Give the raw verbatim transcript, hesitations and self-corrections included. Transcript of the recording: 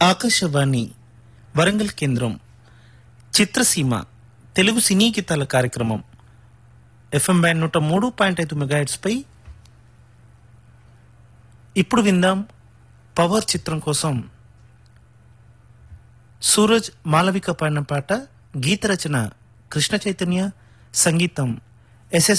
ఆకాశవాణి వరంగల్ కేంద్రం చిత్రసీమ తెలుగు సినీ గీతాల కార్యక్రమం ఎఫ్ఎం బ్యాండ్ నూట మూడు పాయింట్ ఐదు మెగాహెట్స్ పై ఇప్పుడు విందాం. పవర్ చిత్రం కోసం సూరజ్ మాలవిక పాడిన పాట. గీత రచన కృష్ణ చైతన్య, సంగీతం ఎస్ఎస్